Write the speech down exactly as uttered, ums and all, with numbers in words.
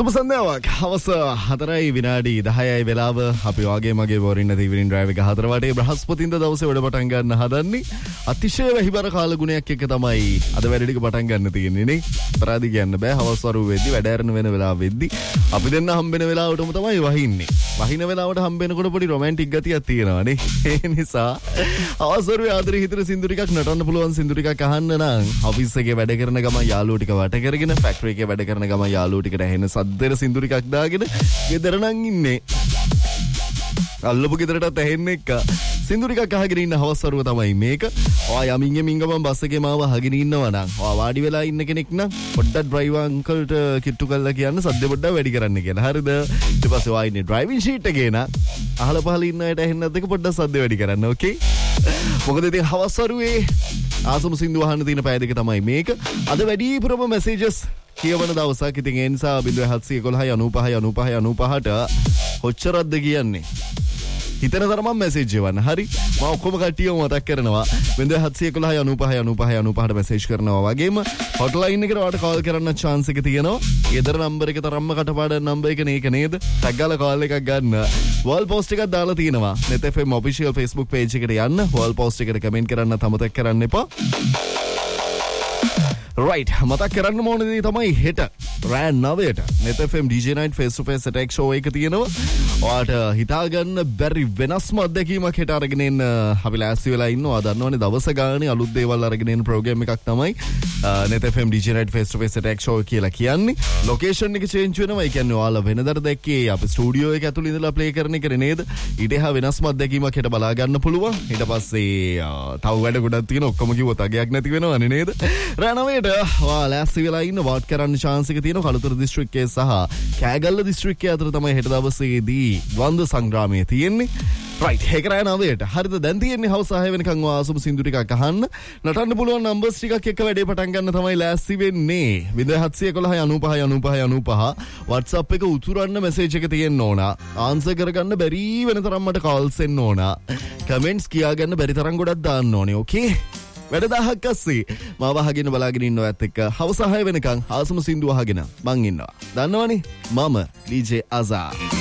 සුබ සන්ධ්‍යාවක්. හවස හතරයි විනාඩි දහයයි වෙලාව. අපි වාගේ මගේ වරින් නැති ඉවිනින් ඩ්‍රයිව් එක හතර වටේ බ්‍රහස්පතින්දා දවසේ වැඩ පටන් ගන්න හදන්නේ. අතිශය වැහිබර කාල ගුණයක් එක්ක තමයි අද වැඩ ටික පටන් ගන්න තියෙන්නේ නේ. අපරාධි කියන්න බෑ. හවස් වරු වෙද්දි වැඩ ආරන වෙන වෙලාව වෙද්දි අපි දෙන්න හම්බෙන වෙලාවටම තමයි වහින්නේ. වහින වෙලාවට හම්බෙනකොට පොඩි රොමැන්ටික් ගතියක් තියෙනවා නේ. ඒ නිසා හවස් වරුවේ ආදරේ හිතර සින්දු ටිකක් නටන්න පුළුවන් සින්දු ටිකක් අහන්න නම් ඔෆිස් එකේ වැඩ කරන ගමන් යාළුවෝ ටික වට කරගෙන ෆැක්ටරි එකේ වැඩ කරන ගමන් යාළුවෝ ටිකට ඇහෙන සද්දෙර සින්දු ටිකක් දාගෙන ගෙදර නම් ඉන්නේ. අල්ලපු ගෙදරටත් ඇහෙන්නේ එක්ක සින්දු ටිකක් අහගෙන ඉන්න හවස් වරුව තමයි මේක. ඔයා යමින් යමින් ගමන් බස් එකේ මාව අහගෙන ඉන්නවා නම් ඔයා වාඩි වෙලා ඉන්න කෙනෙක් නම් පොඩ්ඩක් ඩ්‍රයිවර් අංකල්ට කිට්ටු කරලා කියන්න සද්ද පොඩ්ඩක් වැඩි කරන්න කියලා. හරිද? ඊට පස්සේ ඔයා ඉන්නේ ඩ්‍රයිවිං ෂීට් එකේ නා අහල පහල ඉන්න අයට ඇහෙන්නත් එක පොඩ්ඩක් සද්ද වැඩි කරන්න. ඕකේ? මොකද ඉතින් හවස් වරුවේ ආසම සින්දු අහන්න තියෙන පැය දෙක තමයි මේක. අද වැඩිපුරම මැසේජස් කියවන දවසක්. ඉතින් ඒ නිසා බිංදුව හත්සිය එකොළහයි අනූපහයි අනූපහයි අනූපහට කොච්චරක්ද කියන්නේ හිතන තරමක් මැසේජ් එවන්න. හරි, මම ඔක්කොම කට්ටියව මතක් කරනවා. බිංදුව හත්සිය එකොළහයි අනූපහයි අනූපහයි අනූපහට මැසේජ් කරනවා වගේම හොට්ලයින් එකට ඔයාලට කෝල් කරන්න chance එක තියෙනවා. ඊදර නම්බර් එක තරම්ම කටපාඩම් නම්බර් එක නේක නේද? ටැග් ගාලා කෝල් එකක් ගන්න. වෝල් පෝස්ට් එකක් දාලා තියෙනවා. net f m official Facebook page එකට යන්න. වෝල් පෝස්ට් එකට කමෙන්ට් කරන්න අමතක කරන්න එපා. right, මතක් කරන්න ඕන දේ තමයි හෙට රෑ නවයට net f m D J night face to face attack show එක තියෙනවා. ඔයාට හිතාගන්න බැරි වෙනස්ම අත්දැකීමක් හෙට අරගෙන එන්න අපි ලෑස්ති වෙලා ඉන්නවා. දන්නවනේ දවස ගානේ අලුත් දේවල් අරගෙන එන ප්‍රෝග්‍රෑම් එකක් තමයි net f m D J night face to face attack show කියලා කියන්නේ. ලොකේෂන් එක චේන්ජ් වෙනවා. ඒ කියන්නේ ඔයාලා වෙනදට දැක්කේ අපි ස්ටුඩියෝ එක ඇතුළේ ඉඳලා ප්ලේ කරන එක නේද? ඊට එහා වෙනස්ම අත්දැකීමක් හෙට බලා ගන්න පුළුවන්. ඊට පස්සේ තව වැඩ ගොඩක් තියෙන ඔක්කොම කිව්වොත් අගයක් නැති වෙනවනේ නේද? රෑ නවයට වා ලෑස්ති වෙලා ඉන්න වෝට් කරන්න chance එක තියෙනවා. කළුතර දිස්ත්‍රික්කයේ සහ කෑගල්ල දිස්ත්‍රික්කයේ අතර තමයි හෙට දවසේදී ද්වන්ද්ව සංග්‍රාමය තියෙන්නේ. right, ඒක රෑ නවයට. හරිද? දැන් තියෙන්නේ හවස හය වෙනකන් ආසම සින්දු ටිකක් අහන්න. නටන්න පුළුවන් නම්බර්ස් ටිකක් එක්ක වැඩේ පටන් ගන්න තමයි ලෑස්ති වෙන්නේ. බිංදුව හත්සිය එකොළහයි අනූපහයි අනූපහයි අනූපහ WhatsApp එක උතුරන්න මැසේජ් එක තියෙන්න ඕන. ආන්සර් කරගන්න බැරි වෙන තරම් මට කෝල්ස් එන්න ඕන. කමෙන්ට්ස් කියාගන්න බැරි තරම් ගොඩක් දාන්න ඕනේ. ඕකේ? වැඩ දහයක් අස්සේ මාව අහගෙන බලාගෙන ඉන්නවා. ඇත්ත එක්ක හවස හය වෙනකන් ආසම සින්දු අහගෙන මං ඉන්නවා. දන්නවනේ මම D J Azar.